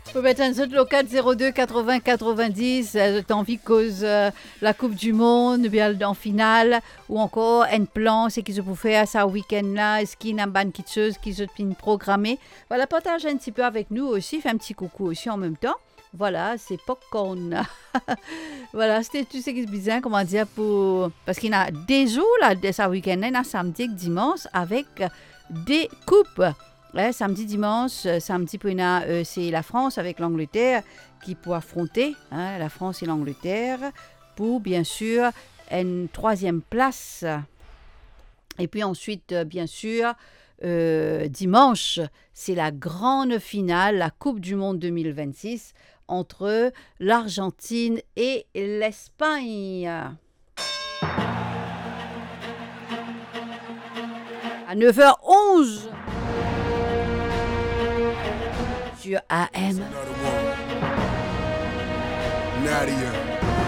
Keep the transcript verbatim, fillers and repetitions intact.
Vous mettez un autre local zéro deux quatre-vingts quatre-vingt-dix, euh, t'envie cause euh, la Coupe du Monde, bien en finale, ou encore un plan, c'est qu'ils se peuvent faire ça au week-end là, est-ce qu'il y a une bonne petite chose qui se finit programmée. Voilà, partage un petit peu avec nous aussi, fais un petit coucou aussi en même temps. Voilà, c'est popcorn. Voilà, c'était tout ce qui est bizarre, comment dire, pour... Parce qu'il y a des jours là, de ça week-end, il y a samedi et dimanche avec des coupes. Ouais, samedi, dimanche, samedi, euh, c'est la France avec l'Angleterre qui peut affronter hein, la France et l'Angleterre pour, bien sûr, une troisième place. Et puis ensuite, bien sûr, euh, dimanche, c'est la grande finale, la Coupe du Monde deux mille vingt-six entre l'Argentine et l'Espagne. À neuf heures onze. Sur A M. Nadia.